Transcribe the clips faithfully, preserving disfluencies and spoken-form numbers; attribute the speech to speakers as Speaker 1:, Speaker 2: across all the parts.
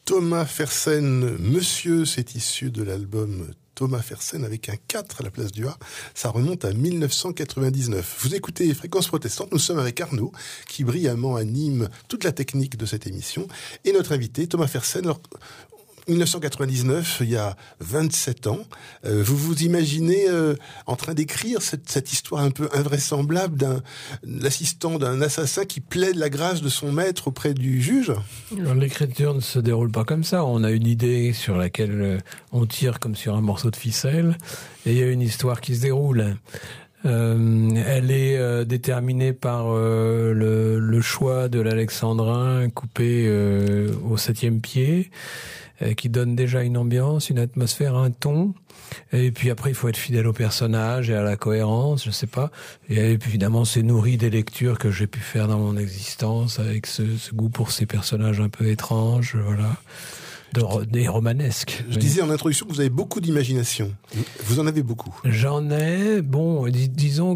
Speaker 1: Thomas Fersen, Monsieur, c'est issu de l'album Thomas Fersen avec un quatre à la place du A. Ça remonte à mille neuf cent quatre-vingt-dix-neuf. Vous écoutez Fréquence Protestante. Nous sommes avec Arnaud, qui brillamment anime toute la technique de cette émission. Et notre invité, Thomas Fersen. Alors, mille neuf cent quatre-vingt-dix-neuf, il y a vingt-sept ans, euh, vous vous imaginez euh, en train d'écrire cette, cette histoire un peu invraisemblable d'un l'assistant d'un assassin qui plaide la grâce de son maître auprès du juge?
Speaker 2: Alors, l'écriture ne se déroule pas comme ça. On a une idée sur laquelle on tire comme sur un morceau de ficelle, et il y a une histoire qui se déroule. Euh, elle est euh, déterminée par euh, le, le choix de l'alexandrin coupé euh, au septième pied, euh, qui donne déjà une ambiance, une atmosphère, un ton. Et puis après, il faut être fidèle au personnage et à la cohérence, je sais pas. Et puis évidemment, c'est nourri des lectures que j'ai pu faire dans mon existence, avec ce, ce goût pour ces personnages un peu étranges, voilà. De, des romanesques.
Speaker 1: Je oui. disais en introduction que vous avez beaucoup d'imagination. Vous en avez beaucoup.
Speaker 2: J'en ai. Bon, dis, disons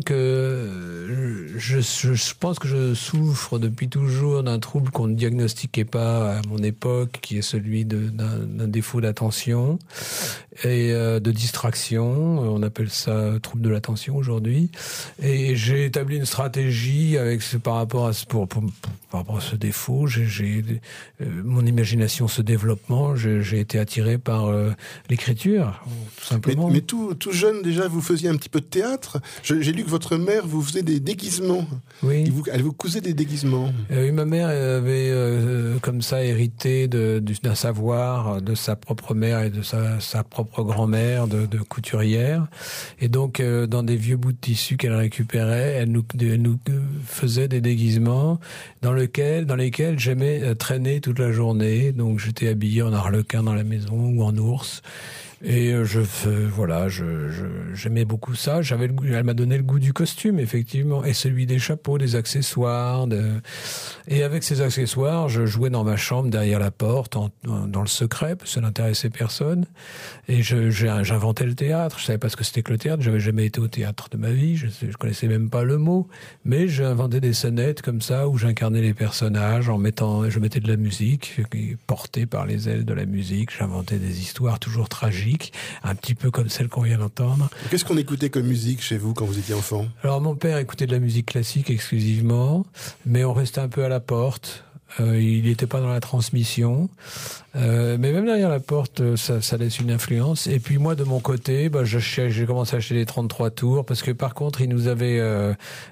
Speaker 2: que je, je, je pense que je souffre depuis toujours d'un trouble qu'on ne diagnostiquait pas à mon époque, qui est celui de, d'un, d'un défaut d'attention et euh, de distraction. On appelle ça trouble de l'attention aujourd'hui. Et j'ai établi une stratégie avec ce, par rapport à ce, pour, pour, pour, par rapport à ce défaut. J'ai, j'ai euh, mon imagination se développement. J'ai, j'ai été attiré par euh, l'écriture, tout simplement.
Speaker 1: Mais, mais tout, tout jeune, déjà, vous faisiez un petit peu de théâtre. Je, j'ai lu que votre mère vous faisait des déguisements.
Speaker 2: Oui.
Speaker 1: Vous, elle vous cousait des déguisements.
Speaker 2: Euh, oui, ma mère avait euh, comme ça hérité de, d'un savoir de sa propre mère et de sa, sa propre grand-mère de, de couturière. Et donc, euh, dans des vieux bouts de tissu qu'elle récupérait, elle nous, elle nous faisait des déguisements dans, lequel, dans lesquels j'aimais traîner toute la journée. Donc, j'étais habillé en arlequin dans la maison ou en ours. Et je, euh, voilà, je, je, j'aimais beaucoup ça. J'avais le goût, elle m'a donné le goût du costume, effectivement, et celui des chapeaux, des accessoires. De... Et avec ces accessoires, je jouais dans ma chambre, derrière la porte, en, en, dans le secret, parce que ça n'intéressait personne. Et je, j'inventais le théâtre. Je savais pas ce que c'était que le théâtre. J'avais jamais été au théâtre de ma vie. Je, je connaissais même pas le mot. Mais j'inventais des scénettes comme ça, où j'incarnais les personnages en mettant, je mettais de la musique, portée par les ailes de la musique. J'inventais des histoires toujours tragiques, un petit peu comme celle qu'on vient d'entendre.
Speaker 1: Qu'est-ce qu'on écoutait comme musique chez vous quand vous étiez enfant?
Speaker 2: Alors mon père écoutait de la musique classique exclusivement, mais on restait un peu à la porte. Euh, il n'était pas dans la transmission, euh, mais même derrière la porte, ça, ça laisse une influence. Et puis moi, de mon côté, bah, j'ai, j'ai commencé à acheter des trente-trois tours, parce que par contre, ils nous avaient euh,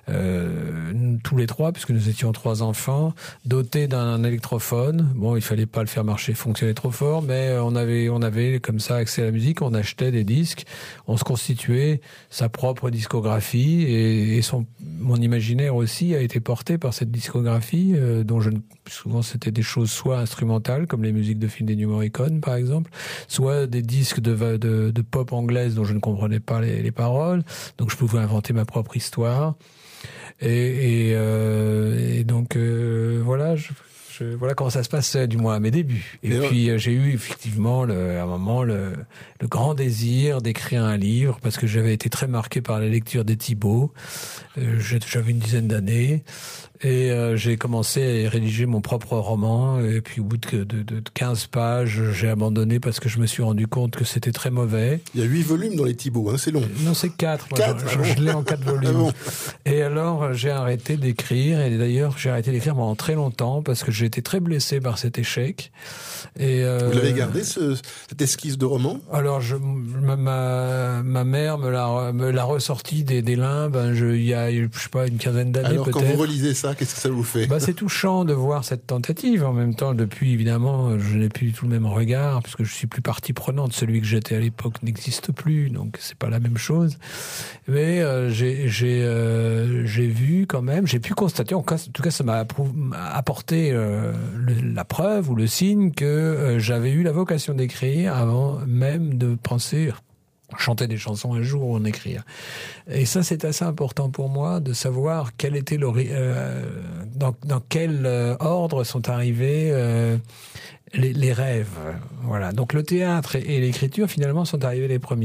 Speaker 2: euh, tous les trois, puisque nous étions trois enfants, dotés d'un électrophone. Bon, il fallait pas le faire marcher, fonctionner trop fort, mais on avait, on avait comme ça accès à la musique. On achetait des disques, on se constituait sa propre discographie, et, et son, mon imaginaire aussi a été porté par cette discographie, euh, dont je ne souvent c'était des choses soit instrumentales comme les musiques de films d'Ennio Morricone par exemple, soit des disques de, de, de pop anglaise dont je ne comprenais pas les, les paroles, donc je pouvais inventer ma propre histoire et, et, euh, et donc euh, voilà je, je, voilà comment ça se passait du moins à mes débuts. Et, et puis euh, j'ai eu effectivement le, à un moment le, le grand désir d'écrire un livre, parce que j'avais été très marqué par la lecture des Thibault. euh, j'avais une dizaine d'années. Et euh, j'ai commencé à rédiger mon propre roman, et puis au bout de, de, de quinze pages, j'ai abandonné parce que je me suis rendu compte que c'était très mauvais.
Speaker 1: Il y a huit volumes dans les Thibault, hein, c'est long.
Speaker 2: Non, c'est quatre. Moi,
Speaker 1: quatre
Speaker 2: je, je, je l'ai en quatre volumes. Ah bon. Et alors, j'ai arrêté d'écrire, et d'ailleurs, j'ai arrêté d'écrire pendant très longtemps parce que j'ai été très blessé par cet échec. Et euh,
Speaker 1: vous l'avez gardé, ce, cette esquisse de roman?
Speaker 2: Alors, je, ma, ma, ma mère me l'a, me l'a ressorti des, des limbes, je, il y a, je sais pas, une quinzaine d'années
Speaker 1: alors,
Speaker 2: peut-être.
Speaker 1: Alors, quand vous relisez ça, qu'est-ce que ça vous fait?
Speaker 2: Bah, c'est touchant de voir cette tentative. En même temps, depuis, évidemment, je n'ai plus du tout le même regard, puisque je suis plus partie prenante. Celui que j'étais à l'époque n'existe plus, donc c'est pas la même chose. Mais euh, j'ai, j'ai, euh, j'ai vu quand même, j'ai pu constater, en, cas, en tout cas, ça m'a apporté euh, le, la preuve ou le signe que euh, j'avais eu la vocation d'écrire avant même de penser chanter des chansons un jour ou en écrire. Et ça, c'est assez important pour moi de savoir quel était l'ori- euh, dans, dans quel euh, ordre sont arrivés euh, les, les rêves. Voilà. Donc le théâtre et, et l'écriture, finalement, sont arrivés les premiers.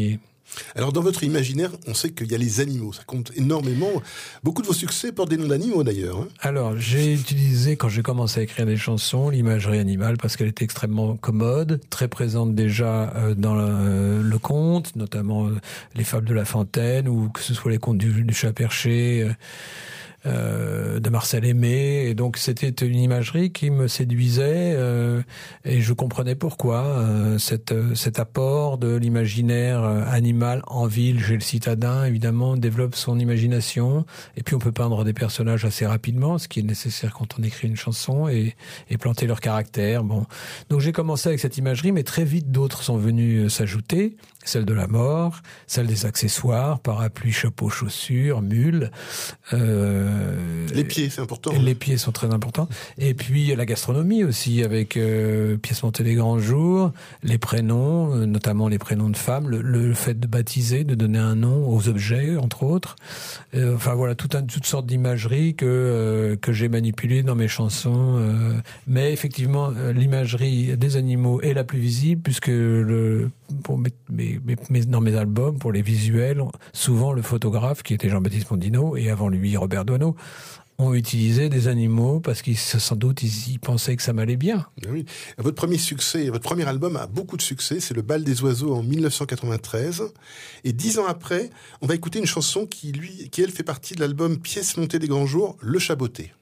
Speaker 1: Alors dans votre imaginaire, on sait qu'il y a les animaux, ça compte énormément. Beaucoup de vos succès portent des noms d'animaux d'ailleurs. Hein.
Speaker 2: Alors j'ai utilisé, quand j'ai commencé à écrire des chansons, l'imagerie animale parce qu'elle était extrêmement commode, très présente déjà euh, dans le, euh, le conte, notamment euh, les fables de La Fontaine ou que ce soit les contes du, du chat perché. Euh, Euh, de Marcel Aimé, et donc c'était une imagerie qui me séduisait euh, et je comprenais pourquoi euh, cet, cet apport de l'imaginaire animal en ville chez le citadin évidemment développe son imagination, et puis on peut peindre des personnages assez rapidement, ce qui est nécessaire quand on écrit une chanson, et, et planter leur caractère. Bon, donc j'ai commencé avec cette imagerie, mais très vite d'autres sont venus s'ajouter, celle de la mort, celle des accessoires, parapluie, chapeau, chaussures, mules. Euh,
Speaker 1: les pieds, c'est important.
Speaker 2: Les pieds sont très importants. Et puis la gastronomie aussi, avec euh, pièces montées des grands jours, les prénoms, euh, notamment les prénoms de femmes, le, le fait de baptiser, de donner un nom aux objets, entre autres. Euh, enfin voilà, tout un, toutes sortes d'imageries que euh, que j'ai manipulées dans mes chansons. Euh, mais effectivement, l'imagerie des animaux est la plus visible, puisque le pour mes, mes, mes, dans mes albums, pour les visuels, souvent le photographe, qui était Jean-Baptiste Mondino, et avant lui Robert Doisneau, ont utilisé des animaux parce qu'ils, sans doute, ils, ils pensaient que ça m'allait bien.
Speaker 1: Oui. Votre premier succès, votre premier album a beaucoup de succès, c'est Le Bal des Oiseaux en dix-neuf cent quatre-vingt-treize. Et dix ans après, on va écouter une chanson qui, lui, qui elle, fait partie de l'album Pièces montées des grands jours, Le Chaboté.